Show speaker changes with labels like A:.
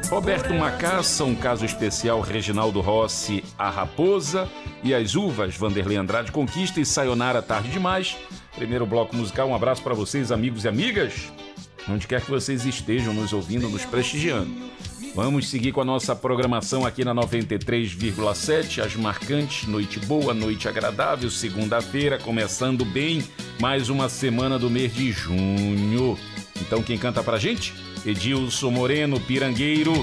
A: Roberto Macassa, um caso especial, Reginaldo Rossi, A Raposa, e as Uvas, Vanderlei Andrade, Conquista e Sayonara, Tarde Demais. Primeiro bloco musical, um abraço para vocês, amigos e amigas, onde quer que vocês estejam nos ouvindo, nos prestigiando. Vamos seguir com a nossa programação aqui na 93,7, as marcantes, noite boa, noite agradável, segunda-feira, começando bem, mais uma semana do mês de junho. Então quem canta pra gente? Edilson Moreno, Pirangueiro.